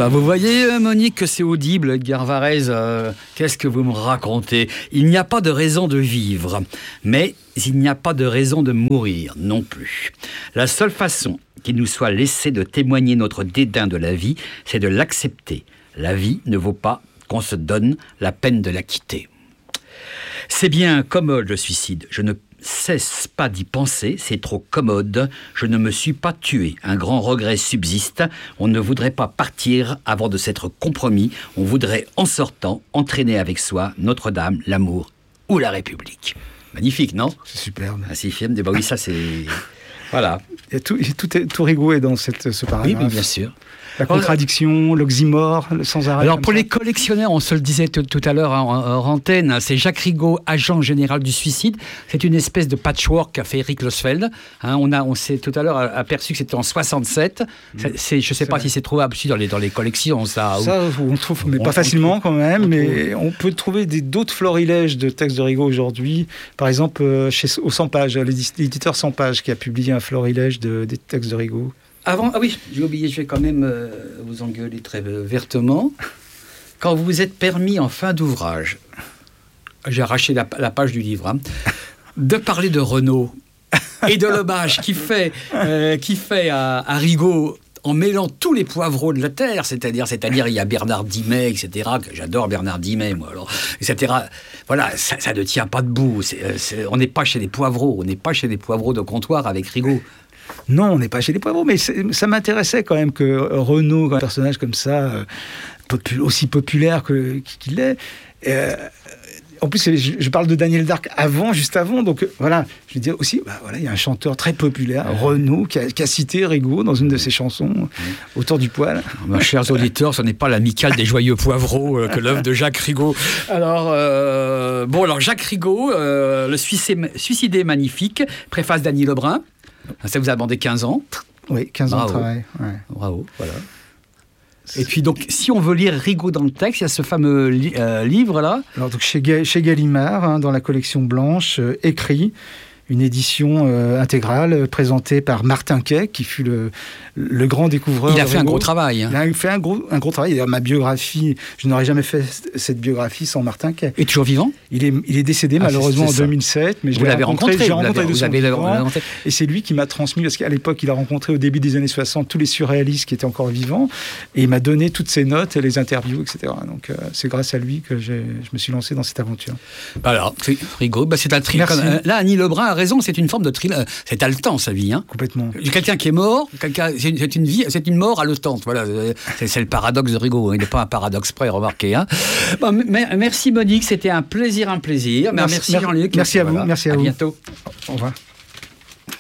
Vous voyez, Monique, que c'est audible, Edgar Varèse. Qu'est-ce que vous me racontez ? Il n'y a pas de raison de vivre, mais il n'y a pas de raison de mourir non plus. La seule façon qu'il nous soit laissé de témoigner notre dédain de la vie, c'est de l'accepter. La vie ne vaut pas qu'on se donne la peine de la quitter. C'est bien commode le suicide. Je ne cesse pas d'y penser, c'est trop commode. Je ne me suis pas tué. Un grand regret subsiste. On ne voudrait pas partir avant de s'être compromis. On voudrait, en sortant, entraîner avec soi Notre-Dame, l'amour ou la République. Magnifique, non ? C'est superbe. Un film. Oui, ça c'est... Voilà. Et tout Rigaud est dans ce paragraphe. Oui, bien sûr. La contradiction, l'oxymore, le sans arrêt. Alors pour les collectionneurs, on se le disait tout à l'heure en antenne, c'est Jacques Rigaud, agent général du suicide. C'est une espèce de patchwork qu'a fait Eric Losfeld. On s'est tout à l'heure aperçu que c'était en 67. Je ne sais pas si c'est trouvable aussi dans les collections. Ça on trouve, mais pas facilement quand même. Mais on peut trouver d'autres florilèges de textes de Rigaud aujourd'hui. Par exemple, au 100 pages, l'éditeur 100 pages qui a publié un florilège des textes de Rigaud. Oui, j'ai oublié, je vais quand même vous engueuler très vertement. Quand vous vous êtes permis en fin d'ouvrage, j'ai arraché la page du livre, de parler de Renaud et de l'hommage qu'il fait à Rigaud en mêlant tous les poivreaux de la terre, c'est-à-dire il y a Bernard Dimet, etc., que j'adore Bernard Dimet, moi, alors, etc. Voilà, ça ne tient pas debout. On n'est pas chez les poivreaux, de comptoir avec Rigaud. Non, on n'est pas chez les poivreaux, mais ça m'intéressait quand même que Renaud, un personnage comme ça, aussi populaire qu'il est. En plus, je parle de Daniel Darc juste avant, donc voilà, je veux dire aussi, il y a un chanteur très populaire, Renaud, qui a cité Rigaud dans une de ses chansons, Autour du poil. Chers auditeurs, ce n'est pas l'amicale des joyeux poivreaux que l'œuvre de Jacques Rigaud. Alors Jacques Rigaud, le suicidé magnifique, préface d'Annie Lebrun. Ça vous a demandé 15 ans. Oui, 15 ans de travail. Ouais. Bravo, voilà. Et puis donc, si on veut lire Rigaud dans le texte, il y a ce fameux livre-là. Alors donc chez Gallimard, dans la collection blanche, écrit, une édition intégrale présentée par Martin Quay, qui fut le grand découvreur. Il a fait un gros travail. Il a fait un gros travail. D'ailleurs, ma biographie, je n'aurais jamais fait cette biographie sans Martin Quay. Et toujours vivant ? Il est décédé malheureusement en 2007, mais vous l'avez rencontré. Et c'est lui qui m'a transmis, parce qu'à l'époque, il a rencontré au début des années 60 tous les surréalistes qui étaient encore vivants, et il m'a donné toutes ses notes, les interviews, etc. Donc c'est grâce à lui que je me suis lancé dans cette aventure. Alors, Rigaud, c'est un thriller. Là, Annie Lebrun a raison, c'est une forme de thriller. C'est haletant, sa vie. Complètement. Quelqu'un qui est mort, c'est une mort haletante. Voilà, c'est le paradoxe de Rigaud. Il n'est pas un paradoxe près, remarquez. Merci Monique, c'était un plaisir. Merci Jean-Luc. Merci à vous. Merci à vous. À bientôt. Au revoir.